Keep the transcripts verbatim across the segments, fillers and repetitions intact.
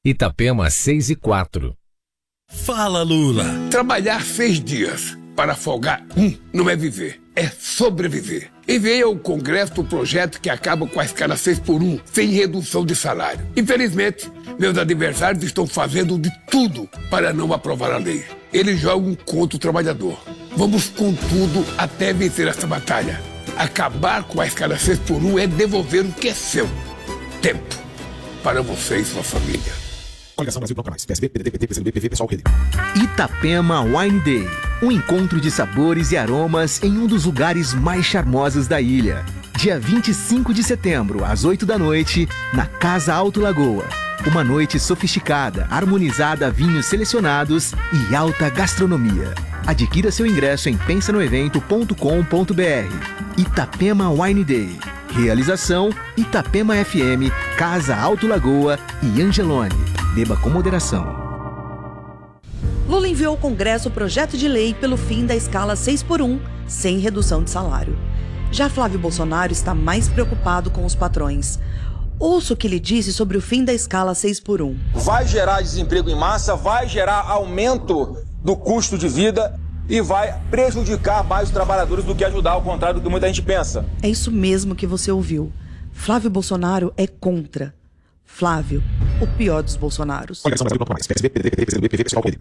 Itapema seis e quatro. Fala, Lula. Trabalhar seis dias para folgar um não é viver, é sobreviver. Enviei ao Congresso o projeto que acaba com a escala seis por um, sem redução de salário. Infelizmente, meus adversários estão fazendo de tudo para não aprovar a lei. Eles jogam contra o trabalhador. Vamos com tudo até vencer essa batalha. Acabar com a escala seis por um é devolver o que é seu. Tempo para você e sua família. Coligação Brasil Bloco Mais, P S B, P D T, P T, P C D B, P V, Pessoal, Rede. Itapema Wine Day. Um encontro de sabores e aromas em um dos lugares mais charmosos da ilha. Dia vinte e cinco de setembro, às oito da noite, na Casa Alto Lagoa. Uma noite sofisticada, harmonizada a vinhos selecionados e alta gastronomia. Adquira seu ingresso em pensa no evento ponto com ponto br. Itapema Wine Day. Realização Itapema F M, Casa Alto Lagoa e Angelone. Beba com moderação. Lula enviou ao Congresso o projeto de lei pelo fim da escala seis por um, sem redução de salário. Já Flávio Bolsonaro está mais preocupado com os patrões. Ouça o que ele disse sobre o fim da escala seis por um. Vai gerar desemprego em massa, vai gerar aumento do custo de vida e vai prejudicar mais os trabalhadores do que ajudar, ao contrário do que muita gente pensa. É isso mesmo que você ouviu. Flávio Bolsonaro é contra. Flávio, o pior dos Bolsonaros. Coligação Brasil Bloco Mais, P S B, P D T, P C D B, P V, Pessoal, Rede.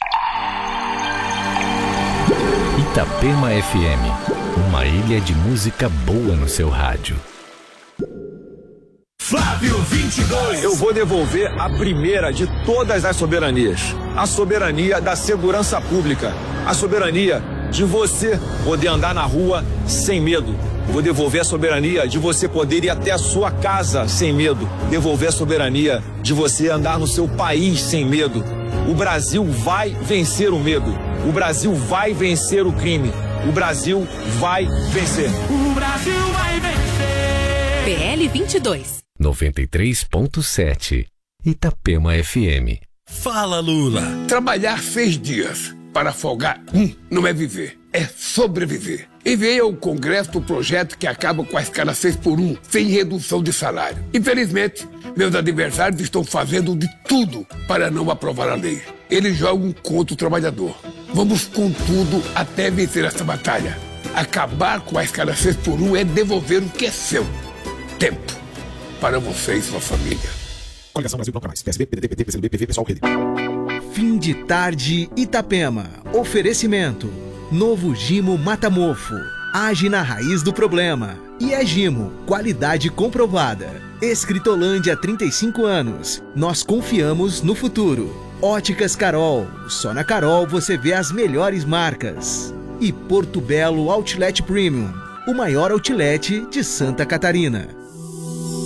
Itapema F M, uma ilha de música boa no seu rádio. Flávio vinte e dois. Eu vou devolver a primeira de todas as soberanias. A soberania da segurança pública. A soberania de você poder andar na rua sem medo. Vou devolver a soberania de você poder ir até a sua casa sem medo. Devolver a soberania de você andar no seu país sem medo. O Brasil vai vencer o medo. O Brasil vai vencer o crime. O Brasil vai vencer. O Brasil vai vencer. P L vinte e dois. noventa e três ponto sete. Itapema F M. Fala, Lula. Trabalhar seis dias para folgar um não é viver, é sobreviver. Enviei ao Congresso o projeto que acaba com a escala seis por um, sem redução de salário. Infelizmente, meus adversários estão fazendo de tudo para não aprovar a lei. Eles jogam contra o trabalhador. Vamos com tudo até vencer essa batalha. Acabar com a escala seis por um é devolver o que é seu. Tempo para você e sua família. Coligação Brasil Bloco Mais, P S B, P D T, P T, P C D B, P V, Pessoal, Rede. Fim de tarde Itapema. Oferecimento. Novo Gimo Matamofo. Age na raiz do problema. E é Gimo, qualidade comprovada. Escritolândia, trinta e cinco anos. Nós confiamos no futuro. Óticas Carol. Só na Carol você vê as melhores marcas. E Porto Belo Outlet Premium, o maior outlet de Santa Catarina.